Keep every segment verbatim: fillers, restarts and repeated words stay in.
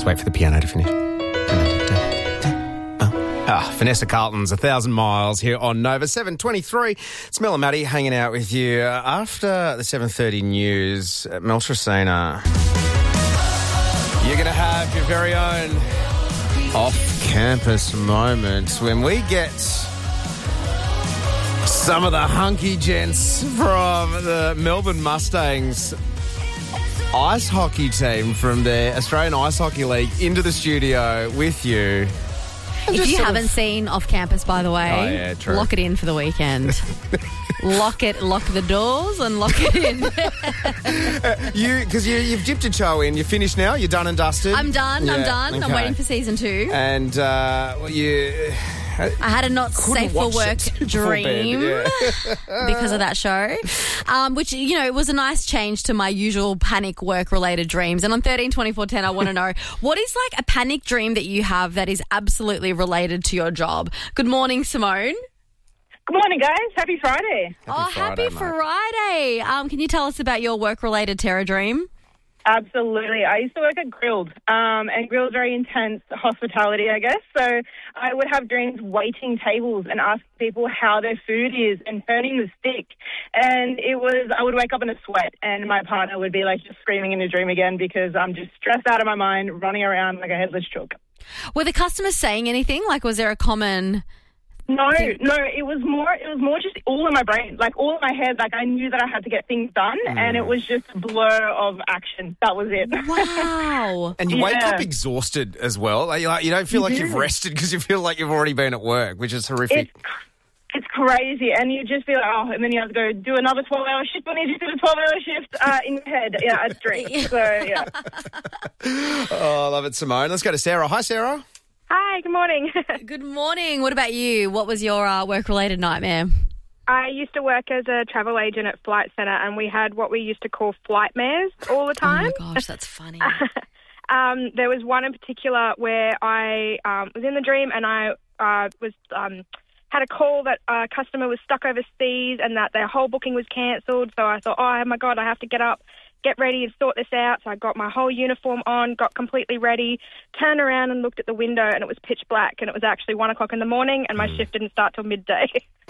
Just wait for the piano to finish. Ah, Vanessa Carlton's A Thousand Miles here on Nova. seven twenty-three. It's Mel and Maddie hanging out with you. After the seven thirty news, Mel Tresina, you're going to have your very own off-campus moments when we get some of the hunky gents from the Melbourne Mustangs ice hockey team from the Australian Ice Hockey League into the studio with you. If you haven't of... seen Off Campus, by the way, oh, yeah, true. lock it in for the weekend. lock it, lock the doors and lock it in. uh, you, because you, you've dipped your toe in. You're finished now? You're done and dusted? I'm done. Yeah, I'm done. Okay. I'm waiting for season two. And uh, well, you... I had a not safe for work dream yeah. because of that show, um, which, you know, it was a nice change to my usual panic work-related dreams. And on thirteen twenty-four ten, I want to know, what is like a panic dream that you have that is absolutely related to your job? Good morning, Simone. Good morning, guys. Happy Friday. Happy oh, Friday, happy Friday. Um, can you tell us about your work-related terror dream? Absolutely. I used to work at Grilled, um, and Grilled very intense hospitality, I guess. So I would have dreams waiting tables and asking people how their food is and turning the stick. And it was, I would wake up in a sweat and my partner would be like just screaming in a dream again because I'm just stressed out of my mind, running around like a headless chook. Were the customers saying anything? Like, was there a common... No, no, it was more, it was more just all in my brain, like all in my head. Like I knew that I had to get things done mm. and it was just a blur of action. That was it. Wow. And you yeah. wake up exhausted as well. Like, you don't feel you like do. you've rested because you feel like you've already been at work, which is horrific. It's, it's crazy. And you just feel like, oh, and then you have to go do another twelve-hour shift. When you just do a twelve-hour shift uh, in your head. Yeah, at drink. So, yeah. Oh, I love it, Simone. Let's go to Sarah. Hi, Sarah. Hi, good morning. Good morning. What about you? What was your uh, work-related nightmare? I used to work as a travel agent at Flight Centre and we had what we used to call flight mares all the time. Oh, my gosh, that's funny. um, there was one in particular where I um, was in the dream and I uh, was um, had a call that a customer was stuck overseas and that their whole booking was cancelled. So I thought, oh, my God, I have to get up, get ready and sort this out. So I got my whole uniform on, got completely ready, turned around and looked at the window and it was pitch black and it was actually one o'clock in the morning and my shift didn't start till midday.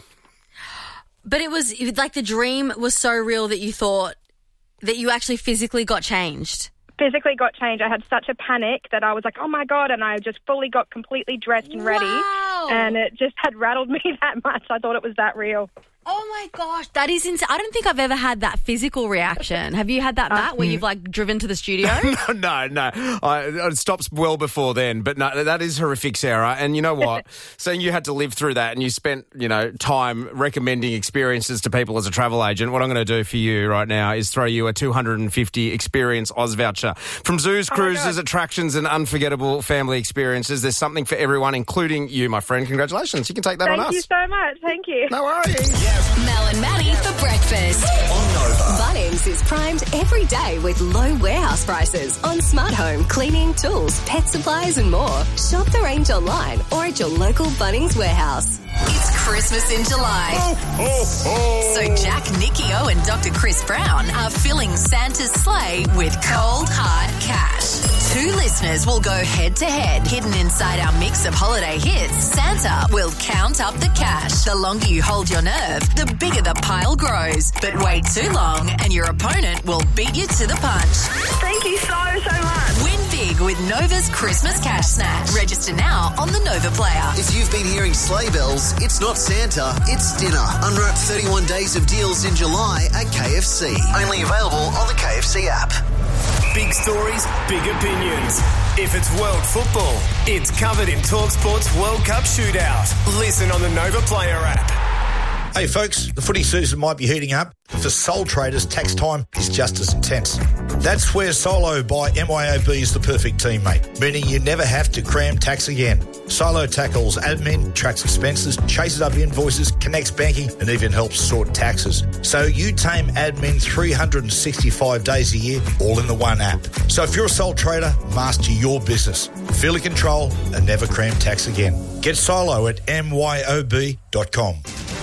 But it was like the dream was so real that you thought that you actually physically got changed. Physically got changed. I had such a panic that I was like, oh my God, and I just fully got completely dressed and ready. Wow. And it just had rattled me that much. I thought it was that real. Oh, my gosh. That is insane. I don't think I've ever had that physical reaction. Have you had that, Matt, where you've, like, driven to the studio? no, no, no. I, it stops well before then. But, no, that is horrific, Sarah. And you know what? Saying you had to live through that and you spent, you know, time recommending experiences to people as a travel agent, what I'm going to do for you right now is throw you a two hundred fifty Experience Oz voucher. From zoos, oh cruises, attractions and unforgettable family experiences, there's something for everyone, including you, my friend. Congratulations. You can take that Thank on us. Thank you so much. Thank you. No worries. Yeah. Mel and Maddie for breakfast on Nova. Bunnings is primed every day with low warehouse prices on smart home, cleaning, tools, pet supplies and more. Shop the range online or at your local Bunnings warehouse. It's Christmas in July. Oh, oh, oh. So Jack, Nikki O and Doctor Chris Brown are filling Santa's sleigh with cold, hard cash. Two listeners will go head-to-head. Hidden inside our mix of holiday hits, Santa will count up the cash. The longer you hold your nerve, the bigger the pile grows. But wait too long and your opponent will beat you to the punch. Thank you so, so much. Win big with Nova's Christmas Cash Snatch. Register now on the Nova Player. If you've been hearing sleigh bells, it's not Santa, it's dinner. Unwrap thirty-one days of deals in July at K F C. Only available on the K F C app. Big stories, big opinions. If it's world football, it's covered in TalkSport's World Cup Shootout. Listen on the Nova Player app. Hey folks, the footy season might be heating up, but for sole traders, tax time is just as intense. That's where Solo by M Y O B is the perfect teammate, meaning you never have to cram tax again. Solo tackles admin, tracks expenses, chases up invoices, connects banking, and even helps sort taxes. So you tame admin three hundred sixty-five days a year, all in the one app. So if you're a sole trader, master your business. Feel in control and never cram tax again. Get Solo at M Y O B dot com.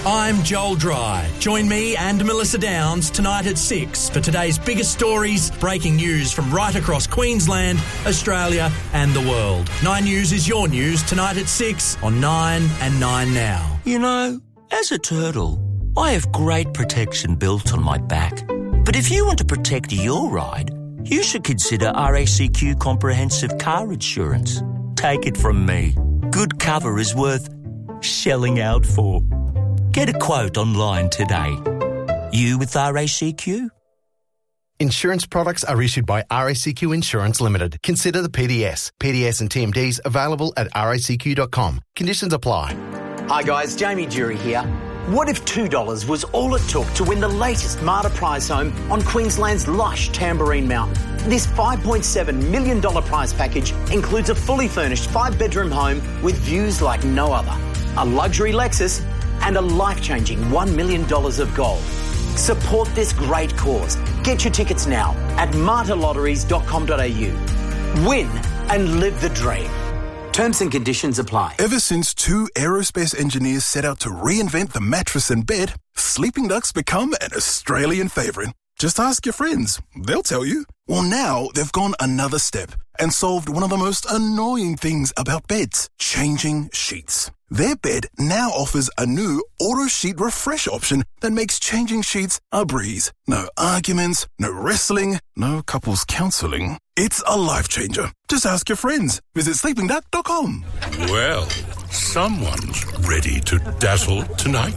I'm Joel Dry. Join me and Melissa Downs tonight at six for today's biggest stories, breaking news from right across Queensland, Australia and the world. Nine News is your news tonight at six on Nine and Nine Now. You know, as a turtle, I have great protection built on my back. But if you want to protect your ride, you should consider R A C Q Comprehensive Car Insurance. Take it from me. Good cover is worth shelling out for. Get a quote online today. You with R A C Q? Insurance products are issued by R A C Q Insurance Limited. Consider the P D S. P D S and T M Ds available at R A C Q dot com. Conditions apply. Hi guys, Jamie Jury here. What if two dollars was all it took to win the latest Marta prize home on Queensland's lush Tamborine Mountain? This five point seven million dollars prize package includes a fully furnished five-bedroom home with views like no other, a luxury Lexus and a life-changing one million dollars of gold. Support this great cause. Get your tickets now at marta lotteries dot com dot a u. Win and live the dream. Terms and conditions apply. Ever since two aerospace engineers set out to reinvent the mattress and bed, Sleeping Duck's become an Australian favourite. Just ask your friends. They'll tell you. Well, now they've gone another step and solved one of the most annoying things about beds, changing sheets. Their bed now offers a new auto sheet refresh option that makes changing sheets a breeze. No arguments, no wrestling, no couples counselling. It's a life changer. Just ask your friends. Visit sleeping duck dot com. Well, someone's ready to dazzle tonight.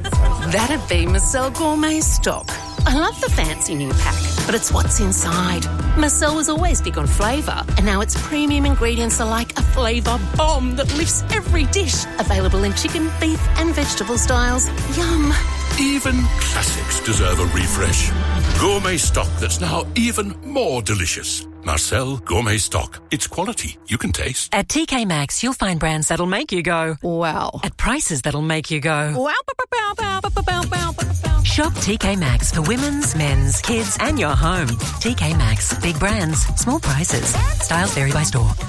That'd be Marcel Gourmet Stock. I love the fancy new pack, but it's what's inside. Marcel was always big on flavour, and now its premium ingredients are like a flavour bomb that lifts every dish. Available in chicken, beef and vegetable styles. Yum. Even classics deserve a refresh. Gourmet Stock that's now even more delicious. Marcel Gourmet Stock. It's quality you can taste. At T K Maxx, you'll find brands that'll make you go, wow. At prices that'll make you go, wow. Shop T K Maxx for women's, men's, kids and your home. T K Maxx. Big brands, small prices. Styles vary by store.